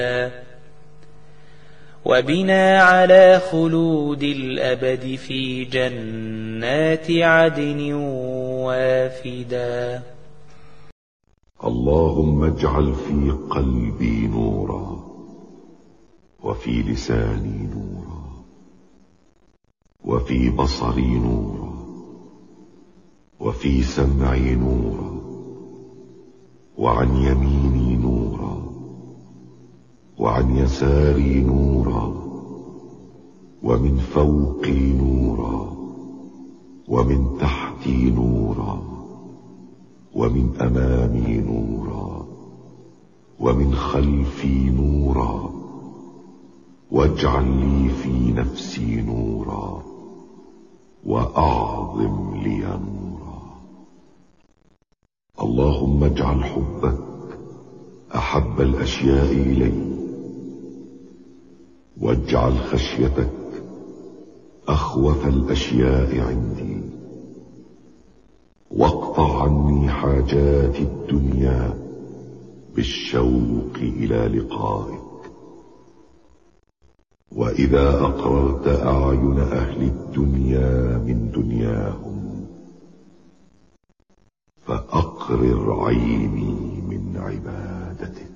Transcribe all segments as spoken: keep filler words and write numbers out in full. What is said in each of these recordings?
وبنا على خلود الأبد في جنات عدن وافدا. اللهم اجعل في قلبي نورا، وفي لساني نورا، وفي بصري نورا، وفي سمعي نورا، وعن يميني نورا، وعن يساري نورا، ومن فوقي نورا، ومن تحتي نورا، ومن أمامي نورا، ومن خلفي نورا، واجعل لي في نفسي نورا، وأعظم لي نورا. اللهم اجعل حبك أحب الأشياء إلي، واجعل خشيتك أخوف الأشياء عندي، واقطع عني حاجات الدنيا بالشوق إلى لقائك. وإذا أقررت أعين أهل الدنيا من دنياهم، فأقرر عيني من عبادتك.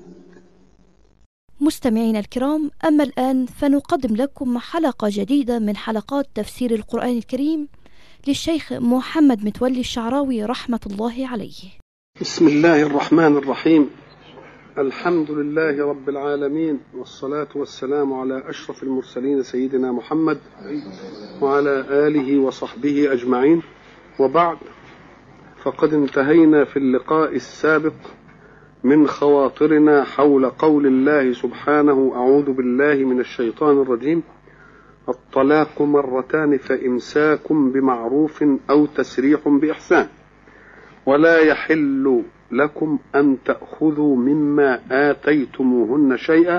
مستمعينا الكرام، أما الآن فنقدم لكم حلقة جديدة من حلقات تفسير القرآن الكريم للشيخ محمد متولي الشعراوي رحمة الله عليه. بسم الله الرحمن الرحيم. الحمد لله رب العالمين، والصلاة والسلام على أشرف المرسلين سيدنا محمد وعلى آله وصحبه أجمعين، وبعد، فقد انتهينا في اللقاء السابق من خواطرنا حول قول الله سبحانه: أعوذ بالله من الشيطان الرجيم، الطلاق مرتان فإمساك بمعروف أو تسريح بإحسان، ولا يحل لكم أن تأخذوا مما آتيتموهن شيئا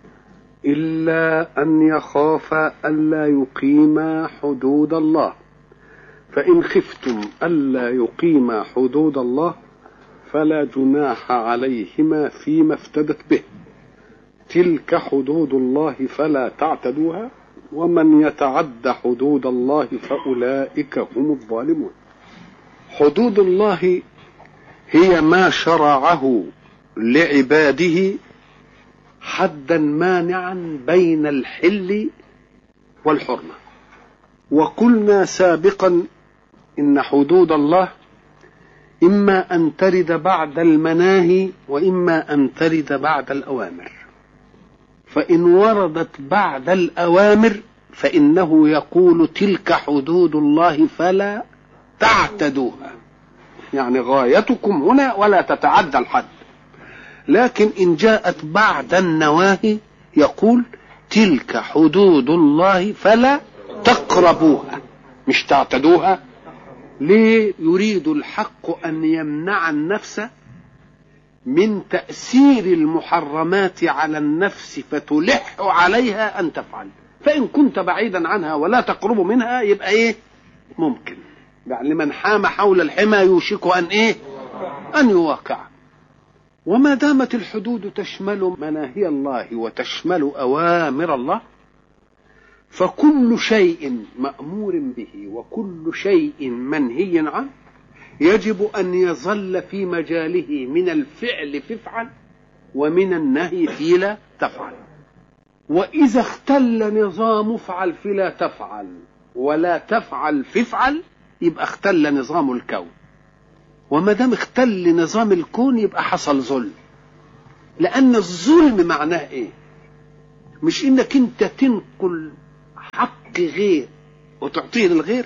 إلا أن يخافا ألا يقيما حدود الله، فإن خفتم ألا يقيما حدود الله فلا جناح عليهما فيما افتدت به، تلك حدود الله فلا تعتدوها، ومن يتعد حدود الله فأولئك هم الظالمون. حدود الله هي ما شرعه لعباده حدا مانعا بين الحل والحرمة. وقلنا سابقا إن حدود الله إما أن ترد بعد المناهي وإما أن ترد بعد الأوامر، فإن وردت بعد الأوامر فإنه يقول تلك حدود الله فلا تعتدوها، يعني غايتكم هنا ولا تتعدى الحد. لكن إن جاءت بعد النواهي يقول تلك حدود الله فلا تقربوها، مش تعتدوها. ليه؟ يريد الحق أن يمنع النفس من تأثير المحرمات على النفس فتلح عليها أن تفعل. فإن كنت بعيدا عنها ولا تقرب منها يبقى إيه؟ ممكن، يعني لمن حام حول الحمى يوشك أن إيه؟ أن يواقع. وما دامت الحدود تشمل مناهي الله وتشمل أوامر الله، فكل شيء مأمور به وكل شيء منهي عنه يجب أن يظل في مجاله من الفعل فافعل ومن النهي في لا تفعل. وإذا اختل نظام افعل فلا تفعل ولا تفعل فافعل يبقى اختل نظام الكون، وما دام اختل نظام الكون يبقى حصل ظلم. لأن الظلم معناه إيه؟ مش إنك أنت تنقل حق غير وتعطيه للغير.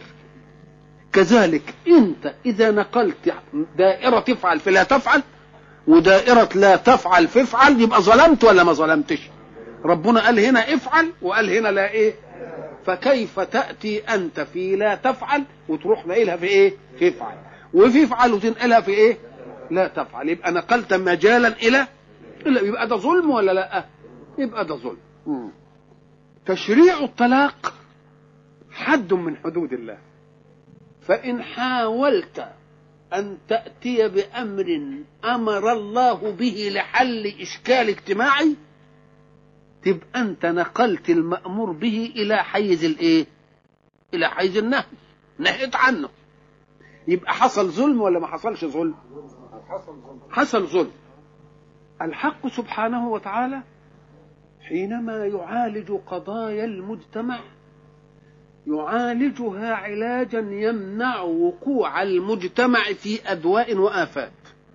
كذلك أنت إذا نقلت دائرة تفعل فلا تفعل ودائرة لا تفعل فافعل يبقى ظلمت ولا ما ظلمتش؟ ربنا قال هنا افعل وقال هنا لا إيه؟ فكيف تأتي أنت في لا تفعل وتروح نقلها في إيه؟ في افعل، وفي افعل وتنقلها في إيه؟ لا تفعل. يبقى نقلت مجالا إلى إلا، يبقى ده ظلم ولا لا؟ يبقى ده ظلم. مم. تشريع الطلاق حد من حدود الله، فإن حاولت أن تأتي بأمر أمر الله به لحل إشكال اجتماعي تبقى أنت نقلت المأمور به إلى حيز الإيه؟ إلى حيز النهي، نهيت عنه. يبقى حصل ظلم ولا ما حصلش ظلم؟ حصل ظلم. الحق سبحانه وتعالى حينما يعالج قضايا المجتمع يعالجها علاجا يمنع وقوع المجتمع في أدواء وآفات.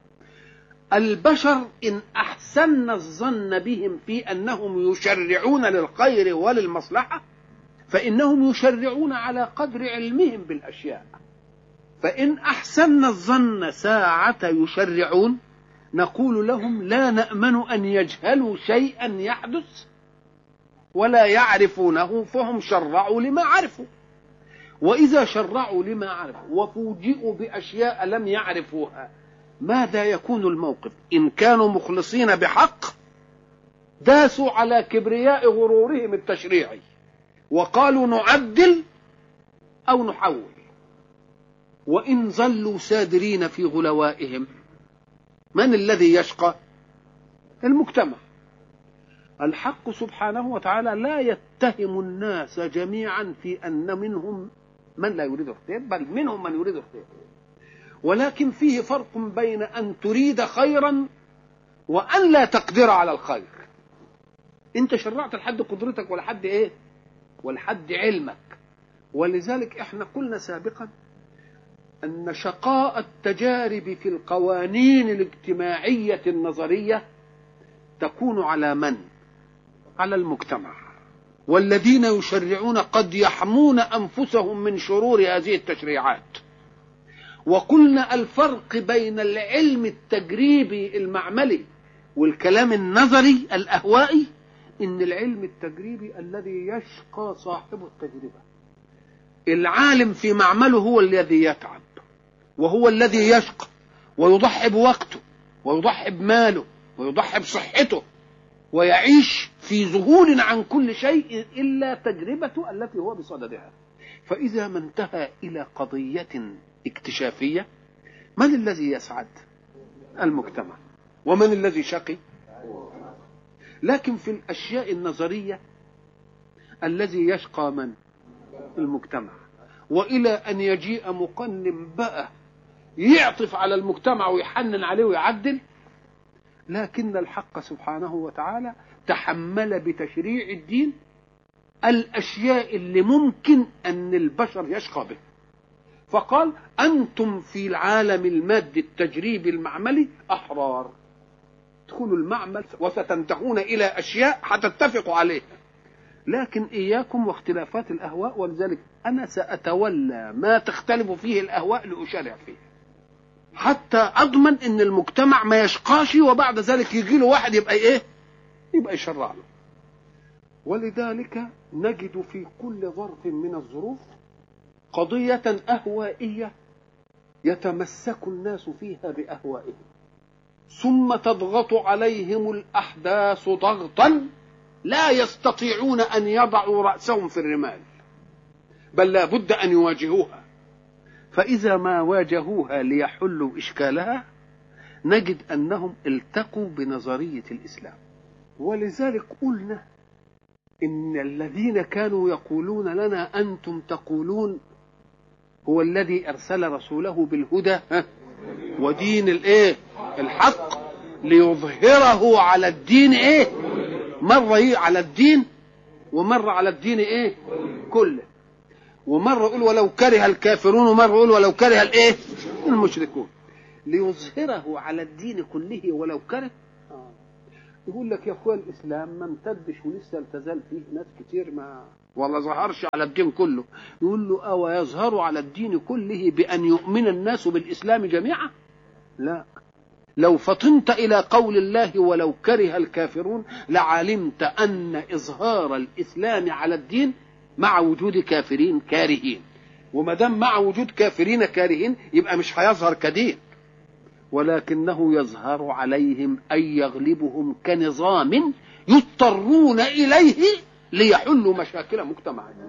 البشر إن أحسن الظن بهم في أنهم يشرعون للخير وللمصلحة فإنهم يشرعون على قدر علمهم بالأشياء. فإن أحسن الظن ساعة يشرعون نقول لهم لا نأمن أن يجهلوا شيئا يحدث ولا يعرفونه فهم شرعوا لما عرفوا. وإذا شرعوا لما عرفوا وفوجئوا بأشياء لم يعرفوها ماذا يكون الموقف؟ إن كانوا مخلصين بحق داسوا على كبرياء غرورهم التشريعي وقالوا نعدل أو نحول. وإن ظلوا سادرين في غلوائهم من الذي يشقى؟ المجتمع. الحق سبحانه وتعالى لا يتهم الناس جميعا في أن منهم من لا يريد الخير، بل منهم من يريد الخير، ولكن فيه فرق بين أن تريد خيرا وأن لا تقدر على الخير. انت شرعت لحد قدرتك ولا حد ايه ولا حد علمك. ولذلك احنا قلنا سابقا أن شقاء التجارب في القوانين الاجتماعية النظرية تكون على من؟ على المجتمع. والذين يشرعون قد يحمون أنفسهم من شرور هذه التشريعات. وقلنا الفرق بين العلم التجريبي المعملي والكلام النظري الأهوائي إن العلم التجريبي الذي يشقى صاحب التجربة. العالم في معمله هو الذي يتعب وهو الذي يشقى ويضحي بوقته ويضحي بماله ويضحي بصحته ويعيش في ذهول عن كل شيء إلا تجربته التي هو بصددها. فإذا ما انتهى إلى قضية اكتشافية من الذي يسعد؟ المجتمع. ومن الذي شقي؟ لكن في الأشياء النظرية الذي يشقى من؟ المجتمع. وإلى أن يجيء مقنن بقى يعطف على المجتمع ويحنن عليه ويعدل. لكن الحق سبحانه وتعالى تحمل بتشريع الدين الأشياء اللي ممكن أن البشر يشقى به، فقال أنتم في العالم المادي التجريبي المعملي أحرار، ادخلوا المعمل وستنتهون إلى أشياء هتتفقوا عليها، لكن إياكم واختلافات الأهواء. ولذلك أنا سأتولى ما تختلف فيه الأهواء لأشرع فيه حتى أضمن إن المجتمع ما يشقاش وبعد ذلك يجي له واحد يبقى إيه؟ يبقى يشرع له. ولذلك نجد في كل ظرف من الظروف قضية أهوائية يتمسك الناس فيها بأهوائهم ثم تضغط عليهم الأحداث ضغطا لا يستطيعون أن يضعوا رأسهم في الرمال، بل لا بد أن يواجهوها. فإذا ما واجهوها ليحلوا إشكالها نجد أنهم التقوا بنظرية الإسلام. ولذلك قلنا إن الذين كانوا يقولون لنا أنتم تقولون هو الذي أرسل رسوله بالهدى ودين الإيه؟ الحق ليظهره على الدين إيه؟ مرة على الدين ومرة على الدين إيه؟ كله. ومرة يقول ولو كره الكافرون ومرة يقول ولو كره الإيه؟ المشركون. ليظهره على الدين كله ولو كره. يقول لك يا اخوان الاسلام ما امتدش ولسه التزال فيه ناس كتير ما والله ظهرش على الدين كله. يقول له او يظهر على الدين كله بان يؤمن الناس بالاسلام جميعا؟ لا. لو فطنت الى قول الله ولو كره الكافرون لعلمت ان اظهار الاسلام على الدين مع وجود كافرين كارهين، وما دام مع وجود كافرين كارهين يبقى مش هيظهر كدين، ولكنه يظهر عليهم أي يغلبهم كنظام يضطرون إليه ليحلوا مشاكل مجتمعهم،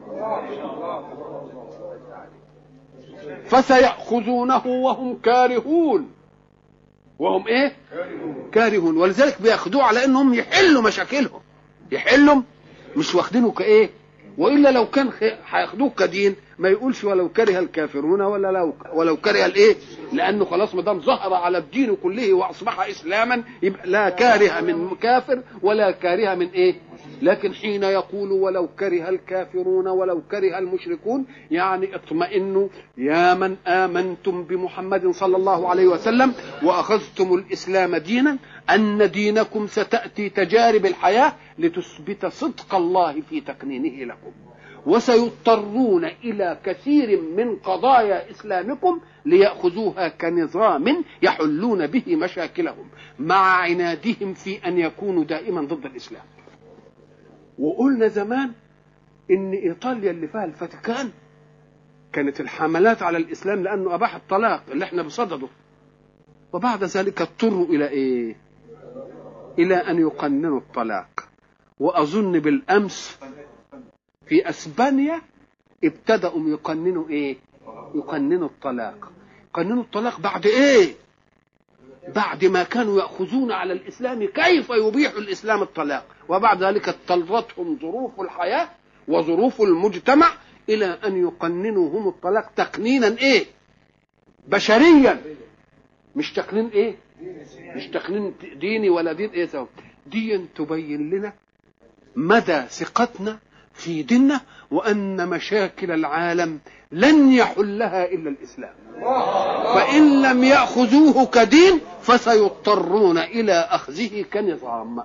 فسيأخذونه وهم كارهون. وهم إيه؟ كارهون. ولذلك بيأخذوه على أنهم يحلوا مشاكلهم، يحلهم مش واخدينه كايه. والا لو كان هياخدوه كدين ما يقولش ولو كره الكافرون ولا لو ولو كره الايه، لانه خلاص ما دام ظهر على الدين كله واصبح اسلاما يبقى لا كاره من كافر ولا كاره من ايه. لكن حين يقول ولو كره الكافرون ولو كره المشركون يعني اطمئنوا يا من آمنتم بمحمد صلى الله عليه وسلم وأخذتم الإسلام دينا أن دينكم ستأتي تجارب الحياة لتثبت صدق الله في تقنينه لكم، وسيضطرون إلى كثير من قضايا إسلامكم ليأخذوها كنظام يحلون به مشاكلهم مع عنادهم في أن يكونوا دائما ضد الإسلام. وقلنا زمان ان ايطاليا اللي فيها الفاتيكان كانت الحملات على الاسلام لانه اباح الطلاق اللي احنا بصدده، وبعد ذلك اضطروا الى ايه؟ الى ان يقننوا الطلاق. واظن بالامس في اسبانيا ابتدأوا يقننوا ايه؟ يقننوا الطلاق. يقننوا الطلاق بعد ايه؟ بعد ما كانوا يأخذون على الإسلام كيف يبيح الإسلام الطلاق، وبعد ذلك اضطرتهم ظروف الحياة وظروف المجتمع إلى أن يقننوا هم الطلاق تقنينا إيه؟ بشريا، مش تقنين إيه؟ مش تقنين ديني ولا دين إيه سوا. دي تبين لنا مدى ثقتنا في ديننا وأن مشاكل العالم لن يحلها إلا الإسلام، فإن لم يأخذوه كدين فسيضطرون إلى أخذه كنظام.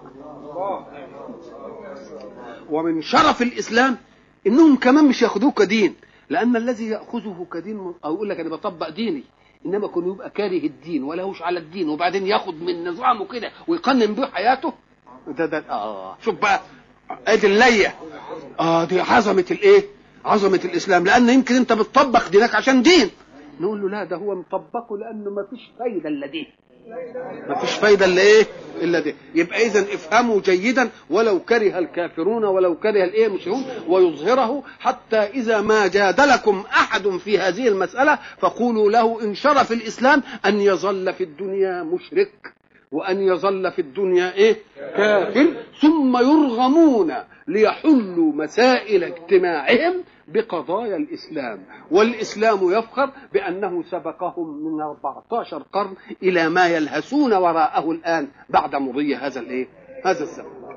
ومن شرف الإسلام إنهم كمان مش يأخذوه كدين، لأن الذي يأخذه كدين أو يقول لك أنا بطبق ديني، إنما كان يبقى كاره الدين ولهوش على الدين وبعدين ياخد من نظامه كده ويقنن به حياته. ده ده آه شوف بقى ادي الليه اه دي عظمه الايه؟ عظمه الاسلام، لان يمكن انت بتطبق دينك عشان دين، نقول له لا ده هو مطبقه لانه ما فيش فايده الا دي، ما فيش فايده الا ايه؟ الا دي. يبقى اذا افهموا جيدا ولو كره الكافرون ولو كره الايه المشركون، ويظهره حتى اذا ما جادلكم احد في هذه المساله فقولوا له ان شرف الاسلام ان يظل في الدنيا مشرك وأن يظل في الدنيا إيه؟ كافر، ثم يرغمون ليحلوا مسائل اجتماعهم بقضايا الإسلام، والإسلام يفخر بأنه سبقهم من أربعة عشر قرن إلى ما يلهسون وراءه الآن بعد مضي هذا الإيه؟ هذا الزمن.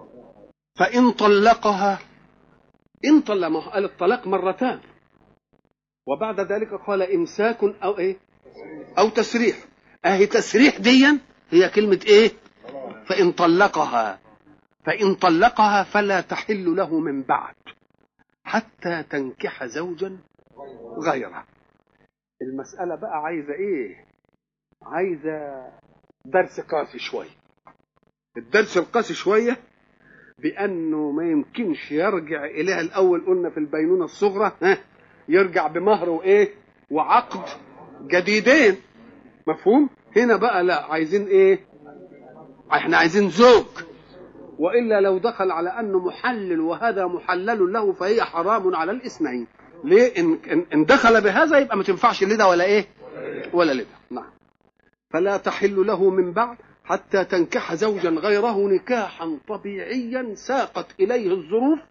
فإن طلقها إن طلق قال الطلاق مرتان، وبعد ذلك قال إمساك أو إيه؟ أو تسريح. أهي تسريح ديا هي كلمة ايه؟ فإن طلقها فإن طلقها فلا تحل له من بعد حتى تنكح زوجا غيره. المسألة بقى عايزة ايه؟ عايزة درس قاسي شوية. الدرس القاسي شوية بأنه ما يمكنش يرجع إليها الأول، قلنا في البينونة الصغرى ها يرجع بمهر وإيه؟ وعقد جديدين، مفهوم؟ هنا بقى لا، عايزين ايه؟ احنا عايزين زوج، والا لو دخل على انه محلل وهذا محلل له فهي حرام على الاثنين. ليه؟ ان ان دخل بهذا يبقى ما تنفعش لده ولا ايه؟ ولا لده. نعم. فلا تحل له من بعد حتى تنكح زوجا غيره نكاحا طبيعيا ساقت اليه الظروف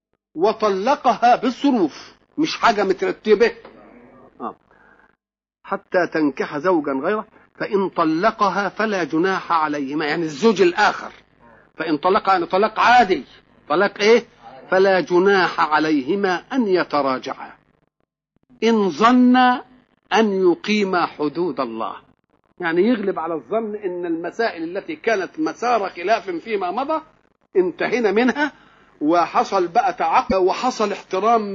وطلقها بالظروف، مش حاجه مترتبه. اه حتى تنكح زوجا غيره. فإن طلقها فلا جناح عليهما، يعني الزوج الآخر. فإن طلقها يعني طلاق عادي، طلاق إيه؟ فلا جناح عليهما أن يتراجعا إن ظن أن يقيما حدود الله. يعني يغلب على الظن إن المسائل التي كانت مسار خلاف فيما مضى انتهينا منها، وحصل بقى تعاقد وحصل احترام